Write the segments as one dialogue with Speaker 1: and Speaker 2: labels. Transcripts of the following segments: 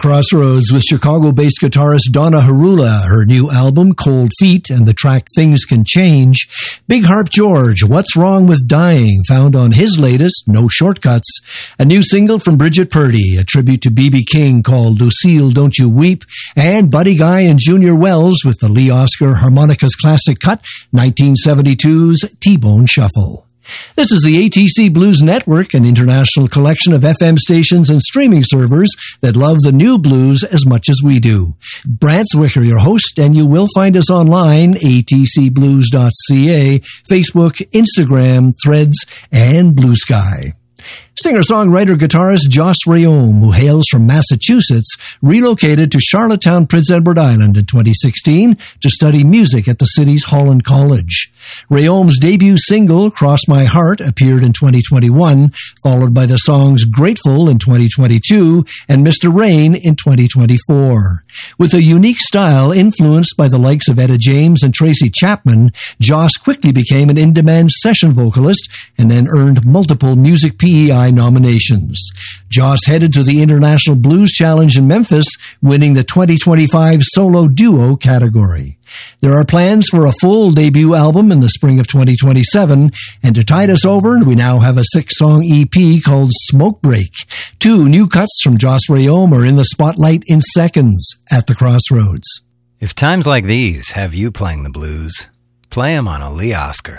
Speaker 1: Crossroads with Chicago-based guitarist Donna Harula, her new album, Cold Feet, and the track Things Can Change. Big Harp George, What's Wrong with Dying, found on his latest, No Shortcuts. A new single from Bridget Purdy, a tribute to B.B. King called Lucille, Don't You Weep. And Buddy Guy and Junior Wells with the Lee Oscar Harmonicas classic cut, 1972's T-Bone Shuffle. This is the ATC Blues Network, an international collection of FM stations and streaming servers that love the new blues as much as we do. Brant Zwicker, your host, and you will find us online, atcblues.ca, Facebook, Instagram, Threads, and Blue Sky. Singer-songwriter guitarist Joss Rayom, who hails from Massachusetts, relocated to Charlottetown, Prince Edward Island in 2016 to study music at the city's Holland College. Rayom's debut single, Cross My Heart, appeared in 2021, followed by the songs Grateful in 2022 and Mr. Rain in 2024. With a unique style influenced by the likes of Etta James and Tracy Chapman, Joss quickly became an in-demand session vocalist and then earned multiple Music PEI nominations. Joss headed to the International Blues Challenge in Memphis, winning the 2025 Solo Duo category. There are plans for a full debut album in the spring of 2027, and to tide us over, we now have a 6-song EP called Smoke Break. 2 new cuts from Joss Rayom are in the spotlight in seconds at the Crossroads.
Speaker 2: If times like these have you playing the blues, play them on a Lee Oscar.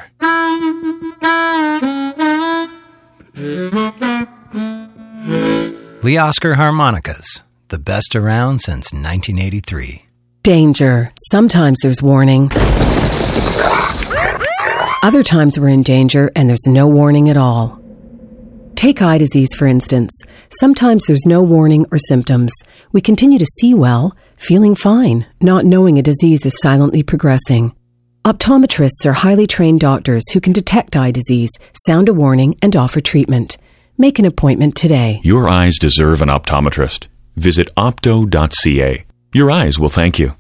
Speaker 2: Lee Oscar Harmonicas, the best around since 1983.
Speaker 3: Danger. Sometimes there's warning. Other times we're in danger and there's no warning at all. Take eye disease, for instance. Sometimes there's no warning or symptoms. We continue to see well, feeling fine, not knowing a disease is silently progressing. Optometrists are highly trained doctors who can detect eye disease, sound a warning, and offer treatment. Make an appointment today.
Speaker 4: Your eyes deserve an optometrist. Visit opto.ca. Your eyes will thank you.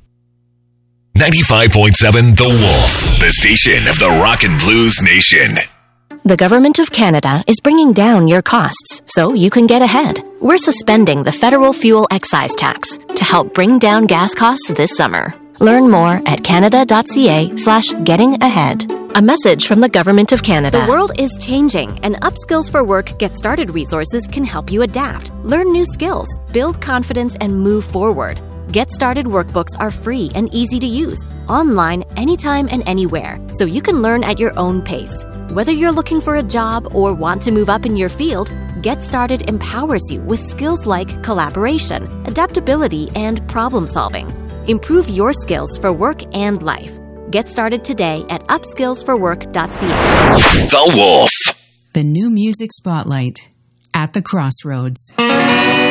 Speaker 5: 95.7 The Wolf, the station of the rock and blues nation.
Speaker 6: The Government of Canada is bringing down your costs so you can get ahead. We're suspending the federal fuel excise tax to help bring down gas costs this summer. Learn more at canada.ca/gettingahead. A message from the Government of Canada.
Speaker 7: The world is changing, and Upskills for Work Get Started resources can help you adapt, learn new skills, build confidence, and move forward. Get Started workbooks are free and easy to use, online, anytime and anywhere, so you can learn at your own pace. Whether you're looking for a job or want to move up in your field, Get Started empowers you with skills like collaboration, adaptability, and problem solving. Improve your skills for work and life. Get started today at upskillsforwork.ca.
Speaker 5: The Wolf.
Speaker 8: The new music spotlight at the Crossroads.